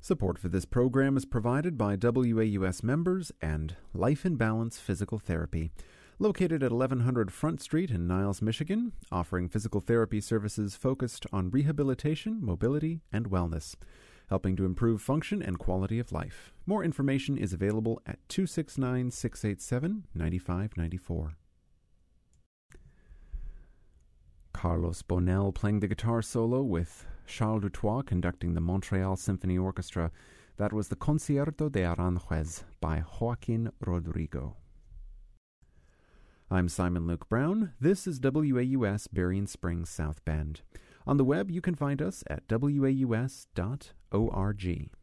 Support for this program is provided by WAUS members and Life in Balance Physical Therapy, located at 1100 Front Street in Niles, Michigan, offering physical therapy services focused on rehabilitation, mobility, and wellness, helping to improve function and quality of life. More information is available at 269-687-9594. Carlos Bonell playing the guitar solo with Charles Dutoit conducting the Montreal Symphony Orchestra. That was the Concierto de Aranjuez by Joaquin Rodrigo. I'm Simon Luke Brown. This is WAUS Berrien Springs South Bend. On the web, you can find us at waus.org.